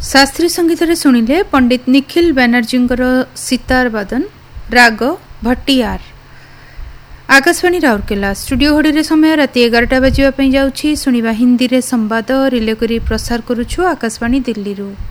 शास्त्रीय संगीत रे सुनिले पंडित निखिल बैनर्जींकर सितार वादन राग भट्टियार। आकाशवाणी राउरकेला स्टूडियो घड़ी रे समय राति 11टा बजिबा पई जाउछि। सुनिबा हिंदी रे संवाद रिले करी प्रसार करूछु आकाशवाणी दिल्ली रु।